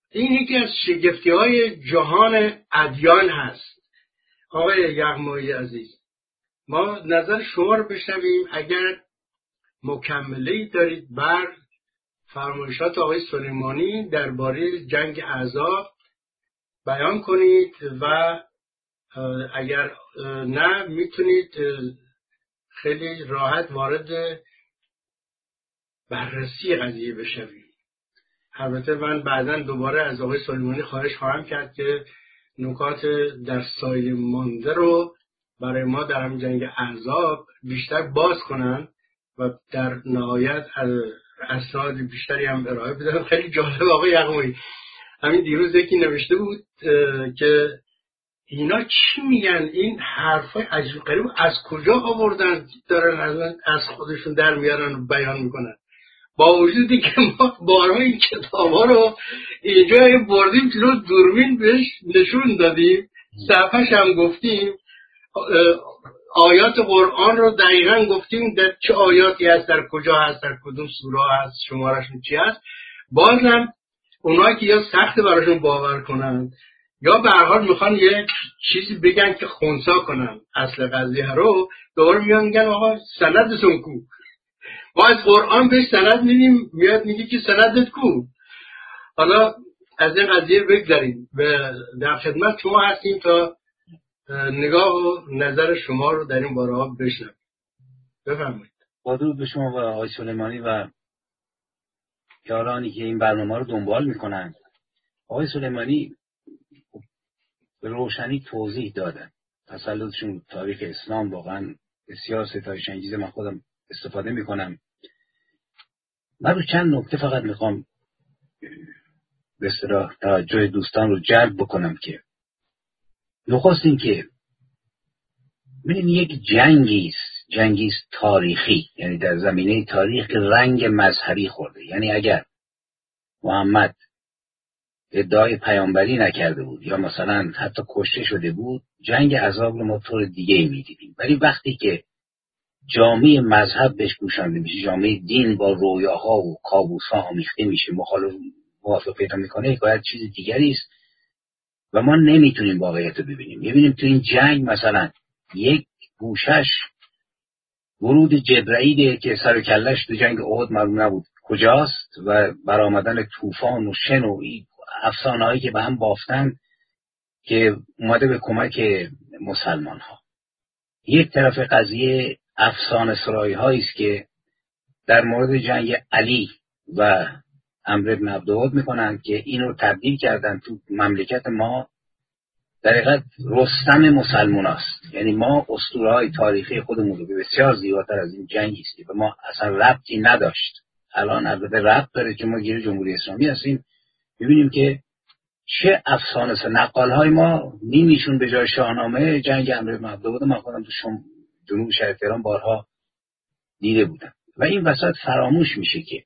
این یکی از شگفتی‌های جهان ادیان هست. آقای یغمایی عزیز، ما نظر شما رو بشنویم. اگر مکمله‌ای دارید بر فرمایشات آقای سلیمانی درباره جنگ احزاب بیان کنید و اگر نه میتونید خیلی راحت وارد بررسی قضیه بشوید. البته من بعداً دوباره از آقای سلیمانی خواهش خواهم کرد که نکات در سایه مانده رو برای ما در همین جنگ احزاب بیشتر باز کنن و در نهایت اسناد بیشتری هم ارائه بدن. خیلی جالب آقای یغمایی، همین دیروز یکی نوشته بود که اینا چی میگن، این حرفای عجیب غریب از کجا آوردن دارن از خودشون در میارن و بیان میکنن، با وجودی که ما بارها این کتاب‌ها رو اینجا بردیم جلو دوربین بهش نشون دادیم، صفحه‌ش هم گفتیم، آیات قرآن رو دقیقاً گفتیم در چه آیاتی هست، در کجا هست، در کدوم سوره هست، شمارهشون چی هست. بازم اونایی که یا سخت براشون باور کنن یا به هر حال میخوان یه چیزی بگن که خنثی کنن اصل قضیه رو، دوباره میان میگن آقا سندتون کو. ما از قرآن بهش سند میدیم، میاد میگه که سندت کو. حالا از این قضیه بگذاریم و در خدمت شما هستیم تا نگاه و نظر شما رو در این باره ها بشنویم. بفرمایید. با درود به شما و آقای سلیمانی و یارانی که این برنامه رو دنبال میکنن. آقای سلیمانی به روشنی توضیح دادن. تسلطشون تاریخ اسلام واقعا بسیار ستایش انگیزه. من خودم استفاده میکنم. من رو چند نکته فقط میخوام به اصطلاح توجه دوستان رو جلب بکنم که نخست این که ببینیم یک جنگی است تاریخی، یعنی در زمینه تاریخ رنگ مذهبی خورده. یعنی اگر محمد ادعای پیامبری نکرده بود یا مثلا حتی کشته شده بود، جنگ احزاب رو ما طور دیگه می‌دیدیم. ولی وقتی که جامعه مذهب بهش پوشانده میشه، جامعه دین با رویاها و کابوس‌ها آمیخته میشه، موافق پیدا میکنه، باید چیز دیگری است و ما نمیتونیم واقعیت رو ببینیم. میبینیم تو این جنگ مثلا یک گوشش ورود جبرائیل که سر و کله‌اش تو جنگ احد معلوم نبود کجاست و برآمدن طوفان و شن و افسانه‌هایی که به هم بافتن که اومده به کمک مسلمان ها. یک طرف قضیه افسانه سرای‌هایی است که در مورد جنگ علی و عمرو بن عبدالعد میکنن که اینو تبدیل کردن تو مملکت ما در حقیقت رستم مسلمان است. یعنی ما اسطوره‌های تاریخی خودمون رو بسیار زیباتر از این جنگی است که به ما اصلا ربطی نداشت. الان البته ربط داره که ما گیر جمهوری اسلامی هستیم. ببینیم که چه افسانه نقال‌های ما نیمیشون به جای شاهنامه جنگ عمرو بن عبدالعد من خودم تو جنوب شهر تهران بارها دیده بودم. و این وسط فراموش میشه که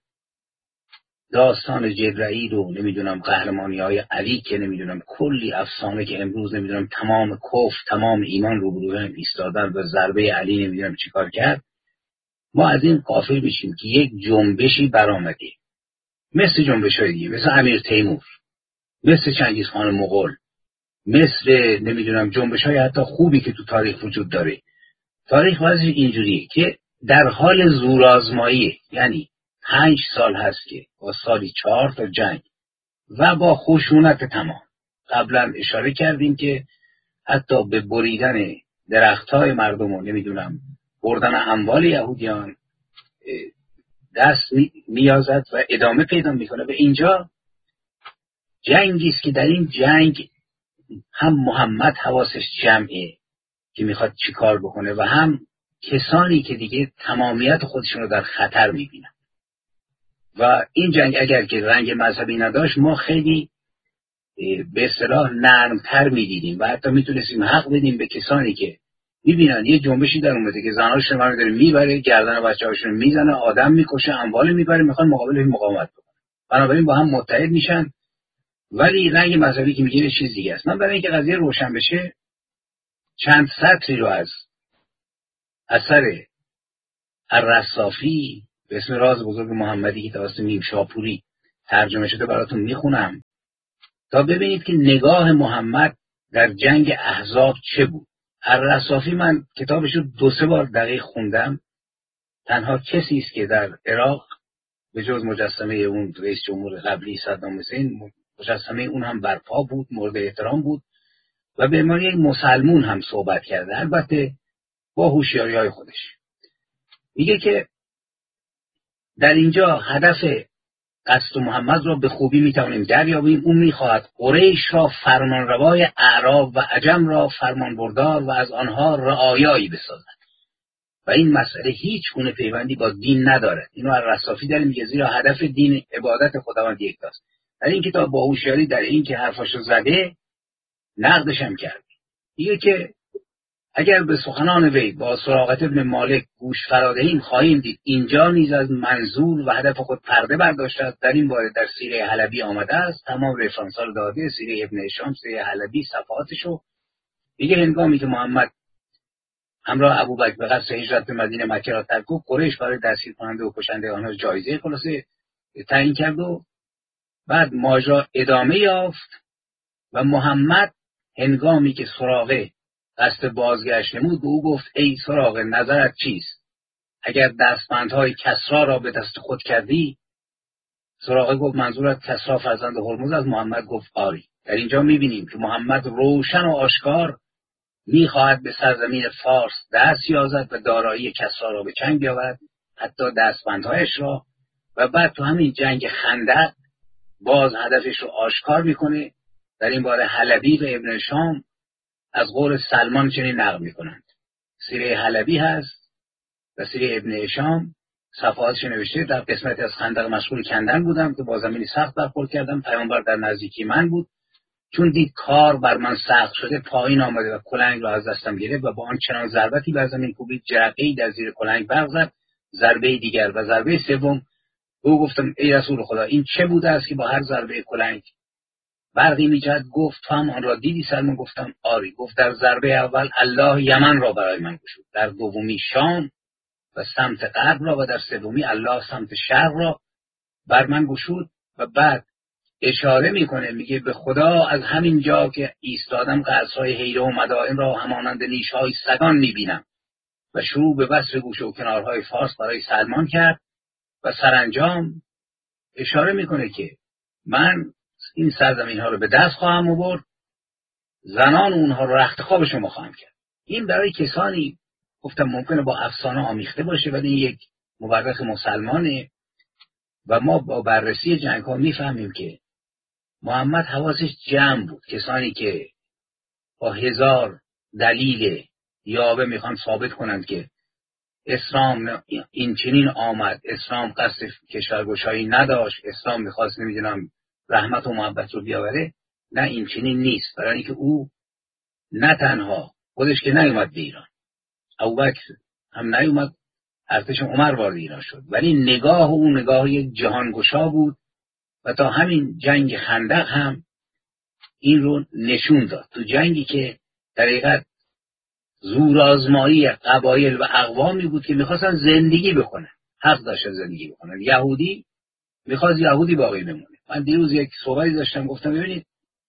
داستان جبرائیل رو نمیدونم، قهرمانی‌های علی که نمیدونم، کلی افسانه که امروز نمیدونم تمام کفر تمام ایمان روبروی هم ایستادن و ضربه علی نمیدونم چیکار کرد. ما از این غافل بشیم که یک جنبشی برآمده، مثل جنبش‌های دیگه، مثل امیر تیمور، مثل چنگیزخان مغول، مثل نمیدونم جنبش‌های حتی خوبی که تو تاریخ وجود داره. تاریخ واسه اینجوریه که در حال زورآزمایی، یعنی 5 سال هست که با سالی 4 تا جنگ و با خشونت تمام. قبلا اشاره کردیم که حتی به بریدن درختای مردم و نمیدونم بردن اموال یهودیان دست میازد و ادامه پیدا میکنه. و اینجا جنگی است که در این جنگ هم محمد حواسش جمعه که میخواد چیکار بکنه و هم کسانی که دیگه تمامیت خودشون رو در خطر میبینن. و این جنگ اگر که رنگ مذهبی نداشت ما خیلی به اصطلاح نرمتر میدیدیم و حتی میتونستیم حق بدیم به کسانی که میبینن یه جنبشی در اومده که زناشون رو داره میبره، گردن بچه‌هاشون رو میزنه، آدم میکشه، اموال میبره، میخوان مقابلش مقاومت بکنن. بنابراین با هم متحد میشن. ولی رنگ مذهبی که میگه چیز دیگه است. من برای اینکه قضیه روشن بشه چند سطری رو از اثر الرصافی به اسم راز بزرگ محمدی که توسط میم شاپوری ترجمه شده براتون میخونم تا ببینید که نگاه محمد در جنگ احزاب چه بود. الرصافی من کتابشو 2-3 بار دقیق خوندم. تنها کسی است که در عراق به جز مجسمه اون رئیس جمهور قبلی صدام حسین، مجسمه اون هم برپا بود، مورد احترام بود و به عنوان یک مسلمون هم صحبت کرده، البته با هوشیاری‌های خودش. میگه که در اینجا هدف قصد محمد را به خوبی میتوانیم دریابیم. اون میخواهد قریش را فرمانروای اعراب و عجم را فرمانبردار و از آنها رعایایی بسازد و این مسئله هیچ گونه پیوندی با دین ندارد. اینو الرصافی داره میگه، زیرا هدف دین عبادت خداوند یکتاست. در این کتاب با هوشیاری در این که حرفاشو زده نقدش هم کرد. میگه که اگر به سخنان وی با سراقت ابن مالک گوش فرادهیم خواهیم دید اینجا نیز از منظور و هدف خود پرده برداشته است. در این باره در سیره حلبی آمده است، تمام رفرانس‌ها رو داده، سیره ابن هشام، سیره حلبی، صفحاتشو. میگه هنگامی که محمد همراه ابوبکر به قصد هجرت به مدینه مکه را ترک کرد، قریش برای دستگیر کننده و کشنده آنها جایزه خلاصه تعیین کرد و بعد ماجرا ادامه یافت و محمد هنگامی که سراقه قصد بازگشت نمود به او گفت ای سراقه نظرت چیست؟ اگر دستبندهای کسرا را به دست خود کردی؟ سراقه گفت منظورت کسرا فرزند هرمز از محمد گفت آری. در اینجا میبینیم که محمد روشن و آشکار میخواهد به سرزمین فارس دست یازد و دارایی کسرا را به چنگ بیاورد، حتی دستبندهایش را، و بعد تو همین جنگ خندق باز هدفش رو آشکار میکنه. در این باره حلبی و ابن شام از قول سلمان چنین نقل میکنند. سیره حلبی هست و سیره ابن هشام صفحاتش نوشته در قسمت از خندق مشغول کندن بودم که با زمینی سخت برخورد کردم، پیامبر در نزدیکی من بود، چون دید کار بر من سخت شده پایین آمده و کلنگ را از دستم گرفت و با آن چنان ضربتی بر زمین کوبید جرقه‌ای در زیر کلنگ برق زد. ضربه دیگر و ضربه سوم او گفتم ای رسول خدا این چه بوده است که با هر ضربه کلنگ برقی می‌جهد؟ گفت تو هم آن را دیدی سلمان؟ گفتم آری. گفت در ضربه اول الله یمن را برای من گشود، در دومی شام و سمت غرب را و در سومی الله سمت شرق را بر من گشود. و بعد اشاره میکنه میگه به خدا از همین جا که ایستادم قصرهای حیره و مدائن را همانند نیش‌های سگان میبینم و شروع به وصف گوشه و کنارهای فارس برای سلمان کرد و سرانجام اشاره میکنه که من این سرزمین ها رو به دست خواهم آورد، زنان اونها رو رخت خواب شما خواهم کرد. این برای کسانی گفتم ممکنه با افسانه آمیخته باشه ولی یک مورخ مسلمانه و ما با بررسی جنگ ها میفهمیم که محمد حواسش جمع بود. کسانی که با 1000 دلیل یاوه میخوان ثابت کنند که اسلام این چنین آمد، اسلام قصد کشورگشایی نداشت، اسلام میخواست نمیدونم رحمت و محبت رو بیاوره، نه این چنین نیست. برای اینکه او نه تنها خودش که نیومد به ایران، ابوبکر هم نیومد، ارتش عمر وارد ایران شد، ولی نگاه او نگاه یک جهانگشا بود و تا همین جنگ خندق هم این رو نشون داد. تو جنگی که در حقیقت زورآزمایی قبایل و اقوامی بود که میخواستن زندگی بکنن، حق داشتن زندگی بکنن. یهودی میخواست یهودی باقی بمونه. من دیروز یک صحبتی داشتم گفتم ببینید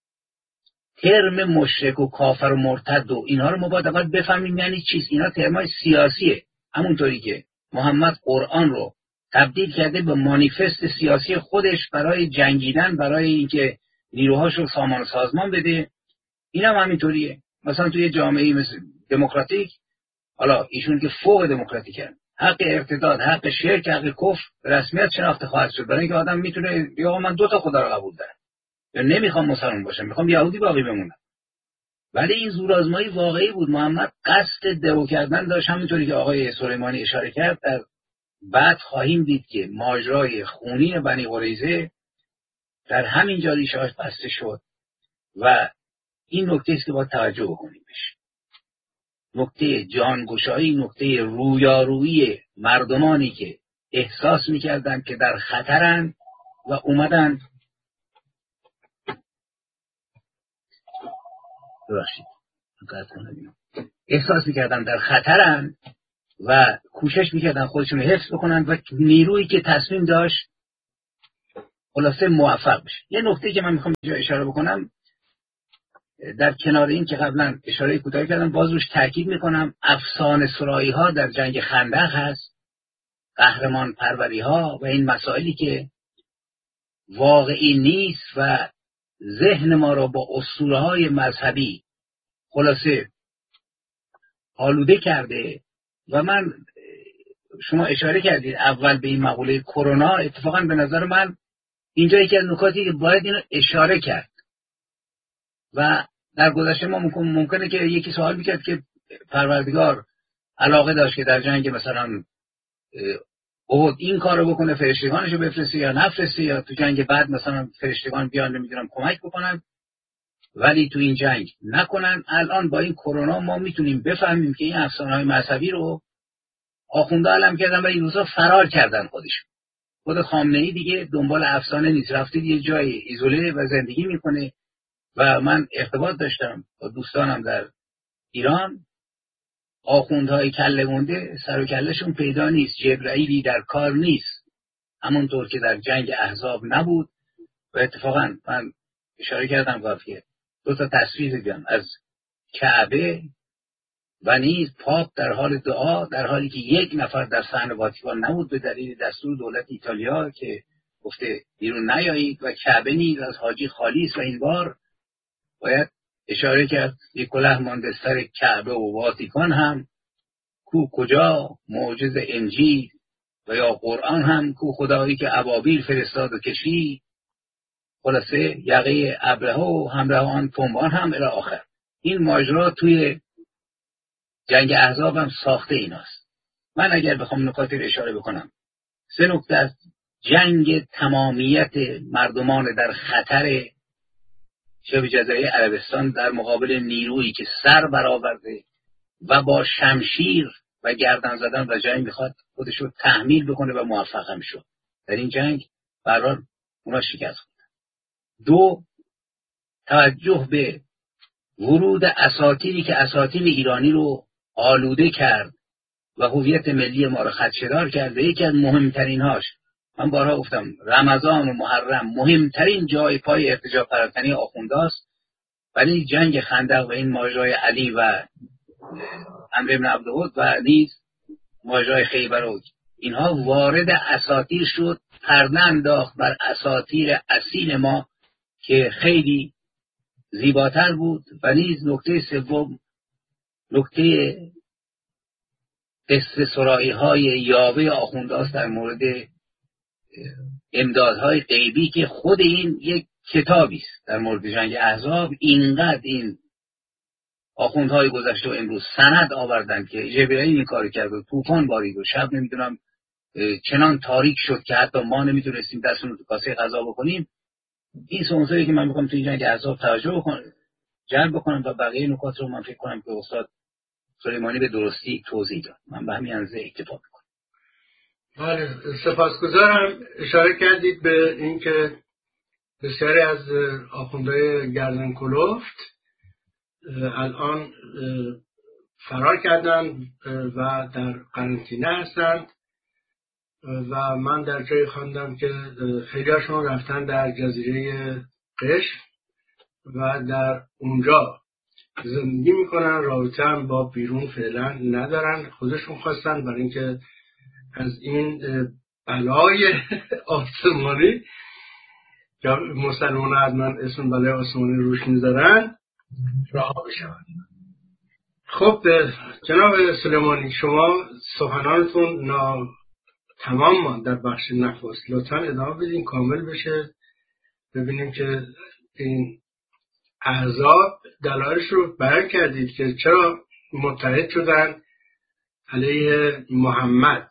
ترم مشرک و کافر و مرتد و اینها رو ما باید اول بفهمیم یعنی چیست. اینا ترمای سیاسیه، همونطوری که محمد قرآن رو تبدیل کرده به مانیفست سیاسی خودش برای جنگیدن، برای اینکه نیروهاش رو سامان و سازمان بده. این هم همینطوریه. مثلا توی جامعه مثل دموکراتیک، حالا ایشون که فوق دموکراتیکن، حق ارتداد، حق شرک، حق کفر رسمیت شناخته خواهد شد، برای اینکه آدم میتونه یا من 2 تا خدا رو قبول دارم یا نمیخوام مسلمان باشم، میخوام یهودی باقی بمونم. ولی این زورآزمایی واقعی بود. محمد قصد درو کردن داشت، همونطوری که آقای سلیمانی اشاره کرد. در بعد خواهیم دید که ماجرای خونین بنی قریظه در همین جا ریشه‌اش بسته شد و این نکته است که باید توجه بکنیم بهش. نکته جانگشایی، نکته رویارویی مردمانی که احساس می‌کردند که در خطرن و اومدن احساس می‌کردن در خطرن و کوشش می‌کردن خودشون رو حفظ بکنن و نیرویی که تصمیم داشت خلاصه موفق بشه. یه نکته که من میخوام اینجا اشاره بکنم، در کنار این که قبلا اشاره کوتاهی کردم، باز روش تاکید میکنم، افسانه سرایی ها در جنگ خندق هست، قهرمان پروری ها و این مسائلی که واقعی نیست و ذهن ما را با اسطوره های مذهبی خلاصه آلوده کرده. و من، شما اشاره کردید اول به این مقوله کرونا، اتفاقا به نظر من اینجا یکی از نکاتی که باید اینو اشاره کرد. و در گذشته ما ممکنه که یکی سوال میکرد که پروردگار علاقه داشت که در جنگ مثلا احد این کارو بکنه، فرشتگانشو بفرسته یا نفرسته، یا تو جنگ بعد مثلا فرشتگان بیان نمیدونم کمک بکنن ولی تو این جنگ نکنن. الان با این کرونا ما میتونیم بفهمیم که این افسانه‌های مذهبی رو آخونده علم کردن و این روزا فرار کردن خودشون. خود خامنه‌ای دیگه دنبال افسانه نیست، رفته یه جای ایزوله و زندگی میکنه. و من ارتباط داشتم با دوستانم در ایران، آخوندهای کله مونده سر و کلهشون پیدا نیست، جبرائیلی در کار نیست، همونطور که در جنگ احزاب نبود. و اتفاقا من اشاره کردم که 2 تصویر دیدم از کعبه و نیز پاپ در حال دعا، در حالی که یک نفر در صحن واتیکان نبود به دلیل دستور دولت ایتالیا که گفته بیرون نیایید، و کعبه نیز از حاجی خالی است. و این بار باید اشاره کرد یک کلاه مانده سر کعبه و واتیکان هم کو کجا معجز انجیل و یا قرآن هم کو خدایی که ابابیل فرستاد و کشید، خلاصه یقه ابرهه و همراه آن تنبان هم الی آخر. این ماجرا توی جنگ احزاب هم ساخته ایناست. من اگر بخوام نکاتی رو اشاره بکنم، 3 نکته از جنگ تمامیت مردمان در خطر شبه جزایر عربستان در مقابل نیرویی که سر برآورده و با شمشیر و گردن زدن و جنگ میخواد خودش رو تحمیل بکنه و موفق هم شد. در این جنگ برحال اونا شکست خورد. 2 توجه به ورود اساطیری که اساطیر ایرانی رو آلوده کرد و هویت ملی ما رو خدشه‌دار کرد. یکی از مهمترین هاش، من بارها گفتم، رمضان و محرم مهمترین جای پای ارتجاع پراکنی آخونده است، ولی جنگ خندق و این ماجرای علی و عمرو بن عبدود و نیز ماجرای خیبر و اینها وارد اساطیر شد، پرده انداخت بر اساطیر اصیل ما که خیلی زیباتر بود. و نیز نکته 3، نکته قصه سرایی های یاوه آخونده است در مورد امدادهای غیبی که خود این یک کتابی است در مورد جنگ احزاب. اینقدر این آخوندهای گذشته و امروز سند آوردن که جبرائیل این کارو کرد و طوفان بارید و شب نمیدونم چنان تاریک شد که حتی ما نمیتونستیم دستمون رو تو کاسه غذا بکنیم. این سونسوری که من میخوام تو این جنگ احزاب توجه جلب بکنم و بقیه نکات رو من فکر کنم که استاد سلیمانی به درستی توضیح داد. من به همین اندازه اکتفا میکنم. بله، سپاسگزارم. اشاره کردید به اینکه بسیاری از آخوندهای گردن کلفت الان فرار کردن و در قرنطینه هستند و من در جایی خواندم که خیلی هاشون رفتن در جزیره قشم و در اونجا زندگی میکنن، رابطه هم با بیرون فعلا ندارن. خودشون خواستن برای اینکه از این بلای آسمانی که مسلمان حتما اسم بلای آسمانی روش میذارن رها بشن. خب جناب سلیمانی، شما سخنانتون تمام ماند در بخش نخست، لطفا ادامه بدین کامل بشه، ببینیم که این احزاب دلایلش رو بیان کردید که چرا متحد شدن علیه محمد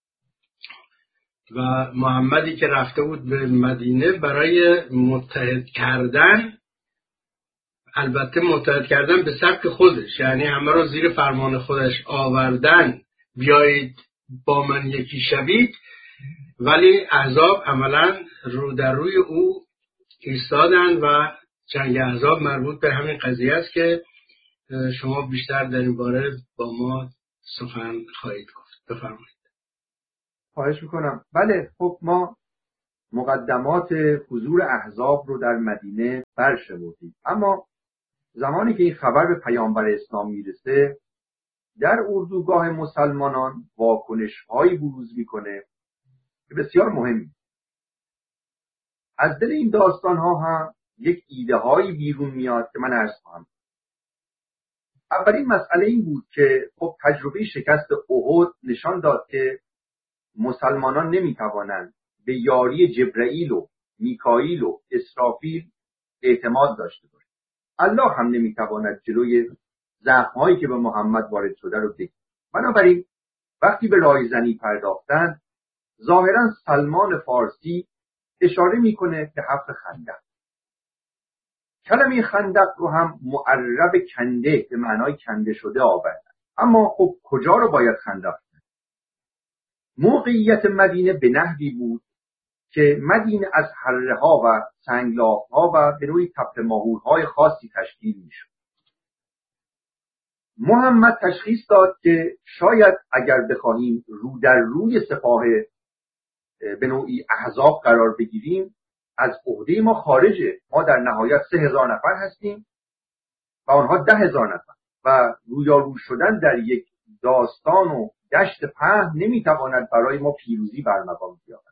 و محمدی که رفته بود به مدینه برای متحد کردن، البته متحد کردن به سبک خودش، یعنی همه رو زیر فرمان خودش آوردن، بیایید با من یکی شوید، ولی احزاب عملا رو در روی او ایستادن و جنگ احزاب مربوط به همین قضیه است که شما بیشتر در این باره با ما سخن خواهید گفت. بفرمایید. خواهش میکنم. بله، خب ما مقدمات حضور احزاب رو در مدینه برشمردیم. اما زمانی که این خبر به پیامبر اسلام میرسه، در اردوگاه مسلمانان واکنش‌هایی بروز میکنه که بسیار مهمه. از دل این داستان‌ها هم یک ایده‌هایی بیرون میاد که من عرض خواهم. اولین مسئله این بود که خب تجربه شکست احد نشان داد که مسلمانان نمیتوانند به یاری جبرائیل و میکائیل و اسرافیل اعتماد داشته باشند. الله هم نمیتواند جلوی زخم‌هایی که به محمد وارد شده رو بگیرد. بنابراین وقتی به رایزنی پرداختن، ظاهرا سلمان فارسی اشاره میکنه به حفر خندق. کلمه خندق رو هم معرب کنده به معنای کنده شده آوردن. اما خب کجا رو باید خندق کنه؟ موقعیت مدینه به نحوی بود که مدینه از حره ها و سنگلاخ ها و به نوعی تپه ماهورهای خاصی تشکیل میشد. محمد تشخیص داد که شاید اگر بخواهیم رو در روی سپاه به نوعی احزاب قرار بگیریم، از عهده ما خارجه. ما در نهایت 3000 نفر هستیم و آنها 10,000 نفر و رویارو شدن در یک داستان و دشت پهن نمیتواند برای ما پیروزی برمقام بیاورد.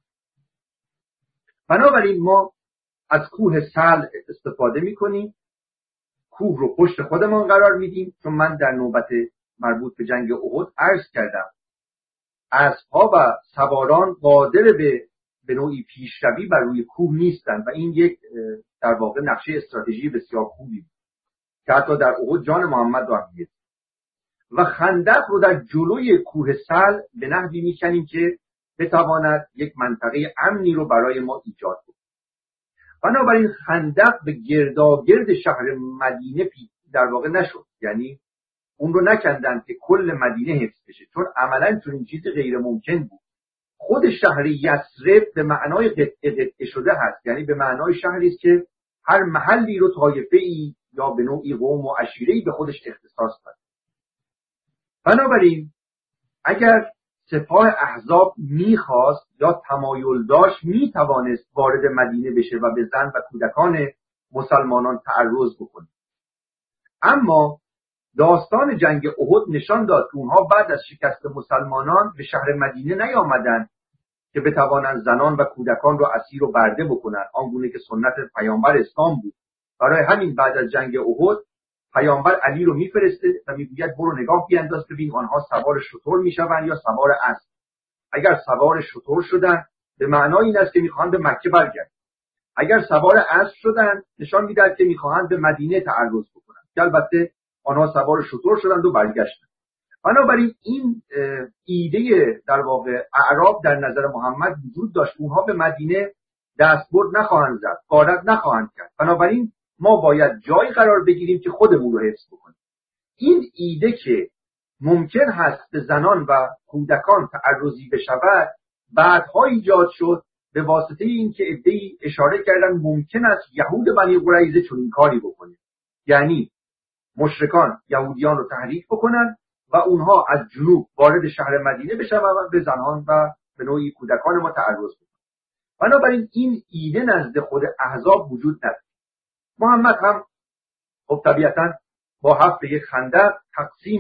بنابراین ما از کوه سلع استفاده میکنیم، کوه رو پشت خودمان قرار میدیم، چون من در نوبت مربوط به جنگ احد عرض کردم اسب‌ها و سواران قادر به نوعی پیشروی بر روی کوه نیستند و این یک در واقع نقشه استراتژی بسیار خوبی بود که حتی در احد جان محمد رو هم گرفت. و خندق رو در جلوی کوه سلع به نحوی میکنیم که بتواند یک منطقه امنی رو برای ما ایجاد کنه. بنابراین خندق به گرداگرد شهر مدینه در واقع نشد، یعنی اون رو نکندن که کل مدینه حفظ بشه، چون عملاً چون این چیز غیر ممکن بود. خود شهر یثرب به معنای قطعه شده هست، یعنی به معنای شهری است که هر محلی رو طایفه‌ای یا به نوعی قوم و عشیره‌ای به خودش اختصاص داره. بنابراین اگر سپاه احزاب میخواست یا تمایل داشت میتوانست وارد مدینه بشه و به زن و کودکان مسلمانان تعرض بکنه. اما داستان جنگ احد نشان داد که اونها بعد از شکست مسلمانان به شهر مدینه نیامدند که بتوانند زنان و کودکان را اسیر و برده بکنند، آنگونه که سنت پیامبر اسلام بود. برای همین بعد از جنگ احد پیامبر علی رو میفرسته و میگوید برو نگاه بیانداز ببین آنها سوار شتر میشوند یا سوار اسب. اگر سوار شتر شدن به معنای این است که میخواهند به مکه برگردند. اگر سوار اسب شدن نشان میدهد که میخواهند به مدینه تعرض بکنند. که البته آنها سوار شتر شدند و برگشتند. بنابراین این ایده در واقع اعراب در نظر محمد وجود داشت. اونها به مدینه دستبرد نخواهند زد، غارت نخواهند کرد. بنابراین ما باید جایی قرار بگیریم که خودمون رو حفظ بکنیم. این ایده که ممکن هست به زنان و کودکان تعرضی بشود بعدها ایجاد شد به واسطه اینکه عده‌ای اشاره کردن ممکن است یهود بنی قریظه چنین کاری بکنه، یعنی مشرکان یهودیان رو تحریک بکنن و اونها از جنوب وارد شهر مدینه بشن و به زنان و به نوعی کودکان ما تعرض بکنن. بنابراین این ایده نزد خود احزاب وجود نداره. محمد هم خب طبیعتا با حفر یک خندق تقسیم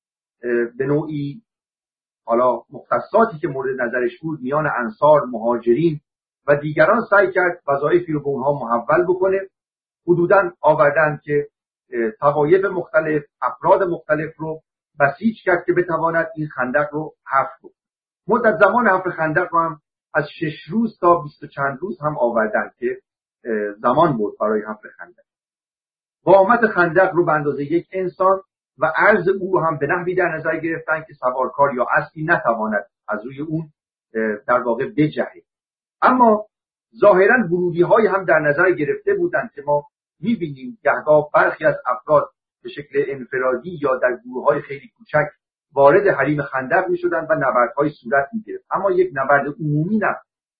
به نوعی حالا مختصاتی که مورد نظرش بود میان انصار، مهاجرین و دیگران سعی کرد وظایفی رو به اونها محول بکنه. حدوداً آوردن که طوایف مختلف، افراد مختلف رو بسیج کرد که بتواند این خندق رو حفر کنه. مدت زمان حفر خندق رو هم از 6 روز تا 20 و چند روز هم آوردن که زمان بود برای حفر خندق. قامت خندق رو به اندازه یک انسان و عرض او رو هم به نحوی در نظر گرفتن که سوارکار یا اسبی نتواند از روی اون در واقع بجهه. اما ظاهراً ورودی‌های هم در نظر گرفته بودند که ما می‌بینیم گهگاه برخی از افراد به شکل انفرادی یا در گروه‌های خیلی کوچک وارد حریم خندق می‌شدند و نبردهای صورت می‌گرفت، اما یک نبرد عمومی نه.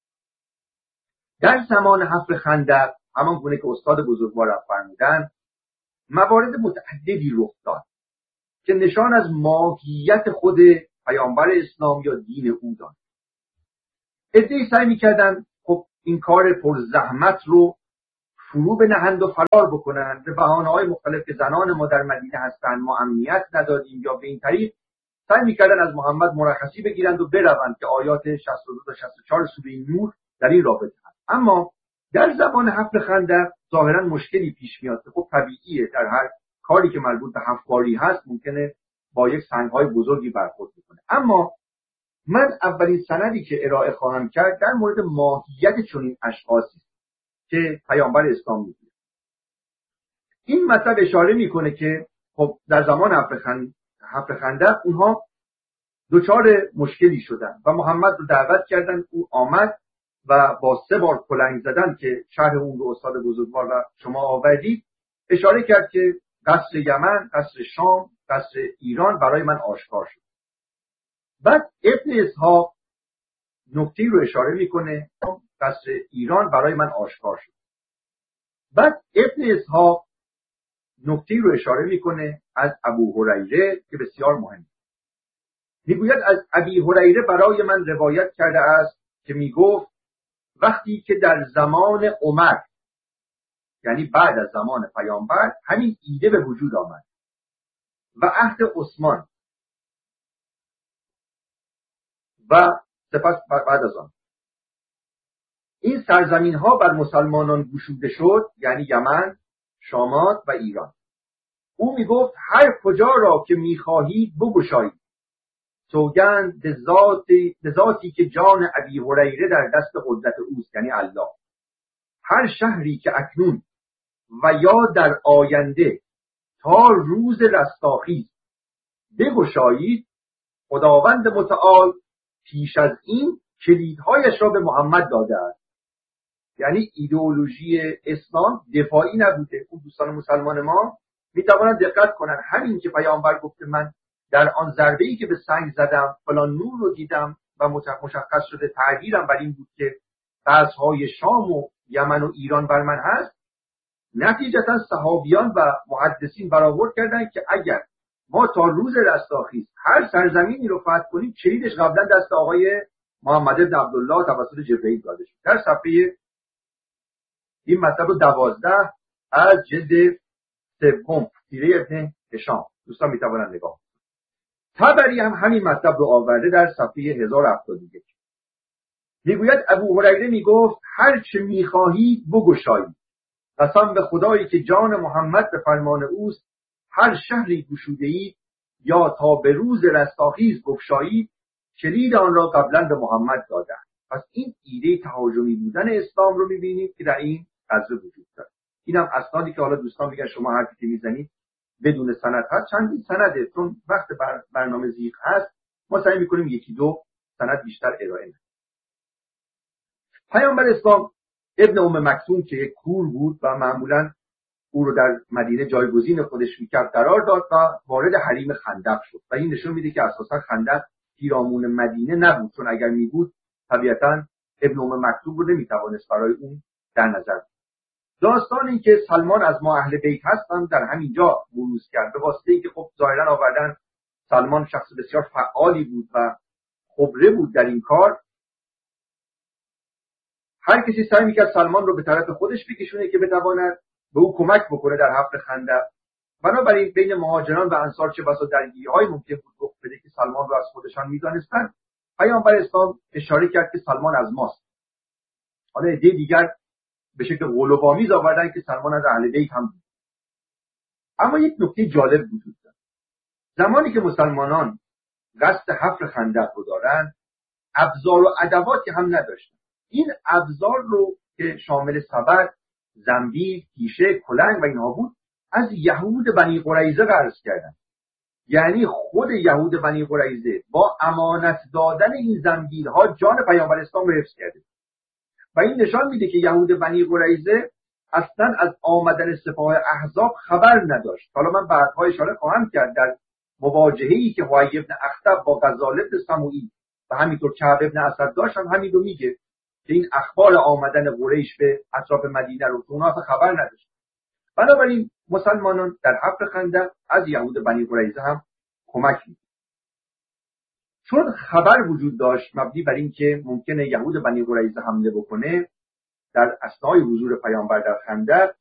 در زمان حفر خندق همان گونه که استاد بزرگوار فرمودند موارد متعددی رخ داد که نشان از ماهیت خود پیامبر اسلام یا دین او داد. عده‌ای سعی می‌کردند خب این کار پرزحمت رو فرو بنهند و فرار بکنند به بهانه‌های مختلف که زنان ما در مدینه هستند، ما امنیت ندادیم، یا به این طریق سعی می‌کردن از محمد مرخصی بگیرند و بروند که آیات 62 تا 64 سوره نور در این رابطه هست. اما در زمان حفر خندق ظاهرا مشکلی پیش میاد که خب طبیعیه، در هر کاری که مربوط به حفاری هست ممکنه با یک سنگ‌های بزرگی برخورد بکنه. اما من اولین سندی که ارائه خواهم کرد در مورد ماهیت چنین اشخاصی که پیامبر اسلام میگه. این مطلب اشاره میکنه که خب در زمان حفر خندق اونها دچار مشکلی شدن و محمد رو دعوت کردن. او آمد و با 3 بار کلنگ زدن که شرح اون رو استاد بزرگوار و شما آوردید، اشاره کرد که قصر یمن، قصر شام، قصر ایران برای من آشکار شد. بعد ابن اسحاق نکته رو اشاره میکنه، قصر ایران برای من آشکار شد. بعد ابن اسحاق نکته رو اشاره میکنه از ابو هریره که بسیار مهمه. میگوید از ابی هریره برای من روایت کرده است که میگفت وقتی که در زمان عمر، یعنی بعد از زمان پیامبر، همین ایده به وجود آمد و عهد عثمان و سپس بعد از آن این سرزمین ها بر مسلمانان گشوده شد، یعنی یمن، شامات و ایران. او میگفت هر کجا را که میخواهید بگشایید، سوگند به ذاتی که جان ابی هریره در دست قدرت اوست، یعنی الله. هر شهری که اکنون و یا در آینده تا روز رستاخیز بگشایید، خداوند متعال پیش از این کلیدهایش را به محمد داده است. یعنی ایدئولوژی اسلام دفاعی نبوده. اون دوستان مسلمان ما میتوانند دقت کنند، همین که پیامبر گفته من در آن ضربه‌ای که به سنگ زدم فلان نور رو دیدم و مشخص شده تعبیرم بر این بود که قصرهای شام و یمن و ایران بر من هست، نتیجتا صحابیان و محدثین برآورد کردند که اگر ما تا روز رستاخیز هر سرزمینی رو فتح کنیم، کلیدش قبلا دست آقای محمد بن عبدالله توسط جبرئیل داده شد. در صفحه این مطلب رو 12 از جلد 3 سیره ابن هشام دوستان میتوانند نگاه کنند. طبری هم همین مطلب رو آورده در صفحه 1071. میگوید ابو هریره میگفت هر چه میخواهید بگشایید، قسم به خدایی که جان محمد به فرمان اوست، هر شهری گشوده اید یا تا به روز رستاخیز بگشایید، کلید آن را قبلا به محمد دادند. پس این ایده تهاجمی بودن اسلام رو میبینید که در این غزوه وجود داره. اینم اسنادی که حالا دوستان میگن شما حرفی که میزنید بدون سند هست، چندین سنده، چون وقت برنامه زیغ هست ما سعی میکنیم 1-2 سند بیشتر ارائه بدیم. پیامبر اسلام ابن مکتوم که یک کور بود و معمولا او رو در مدینه جایگزین خودش میکرد قرار داد و وارد حریم خندق شد و این نشون میده که اساسا خندق پیرامون مدینه نبود، چون اگر میبود طبیعتا ابن مکتوم رو نمیتوانست برای اون در نظر بگیرد. داستان این که سلمان از ما اهل بیت هستن در همین جا بروز کرد، به واسطه اینکه خب ظاهرا آوردن سلمان شخص بسیار فعالی بود و خبره بود در این کار. هر کسی سعی میکرد سلمان رو به طرف خودش بکشونه که بتواند به او کمک بکنه در حفر خندق. بنابراین بین مهاجران و انصار چه بسا درگیری‌های ممکن بود رخ بده که سلمان رو از خودشان میدانستند. پیامبر اسلام اشاره کرد که سلمان از ماست. حالا عده دیگر به شکل غلوآمیز آوردن که سلمان از اهل بیت هم بود. اما یک نکته جالب وجود دارد. زمانی که مسلمانان قصد حفر خندق رو دارن، ابزار و ادواتی هم نداشتن. این ابزار رو که شامل سبد، زنبیل، تیشه، کلنگ و اینها بود، از یهود بنی قریظه قرض کردن. یعنی خود یهود بنی قریظه با امانت دادن این زنبیل ها جان پیامبر اسلام رو حفظ کرده و این نشان میده که یهود بنی قریظه اصلا از آمدن سپاه احزاب خبر نداشت. حالا من بعدها اشاره خواهم کرد در مواجهه‌ای که حوی بن اخطب با غزال بن سموئیل و همینطور کعب بن اسد داشتن، همین رو میگه که این اخبار آمدن قریش به اطراف مدینه رو اونها خبر نداشت. بنابراین مسلمانان در حفر خندق از یهود بنی قریظه هم کمک می‌کنند. چون خبر وجود داشت مبنی بر این که ممکنه یهود بنی قریظه حمله بکنه، در اثنای حضور پیامبر در خندق